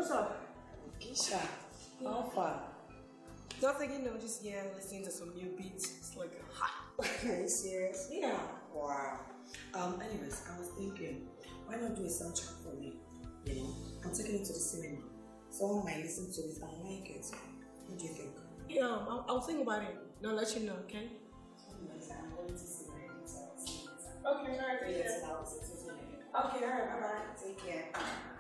what's up? Keisha, how far? Nothing, just listening to some new beats. It's like, ha! Are you serious? Yeah. Wow. Anyways, I was thinking, why not do a soundtrack for me? I'm taking it to the cinema. Someone might listen to it and like it. What do you think? Yeah, I'll think about it. And I'll let you know, okay? Anyways, I'm going to see it. Okay, alright. Yes, I'll see it. Okay, alright, bye-bye. Take care.